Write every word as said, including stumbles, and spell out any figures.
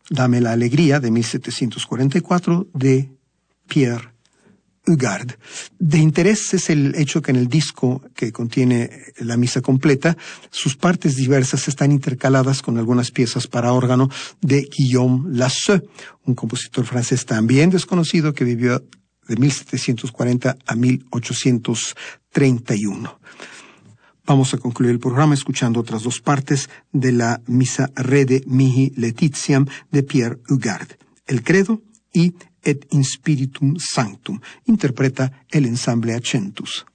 Dame la alegría, de mil setecientos cuarenta y cuatro, de Pierre Hugard. De interés es el hecho que en el disco que contiene la misa completa, sus partes diversas están intercaladas con algunas piezas para órgano de Guillaume Lasseux, un compositor francés también desconocido que vivió de mil setecientos cuarenta a mil ochocientos treinta y uno. Vamos a concluir el programa escuchando otras dos partes de la Misa Rede Mihi Laetitiam de Pierre Hugard, el Credo y Et in Spiritum Sanctum. Interpreta el ensamble Accentus.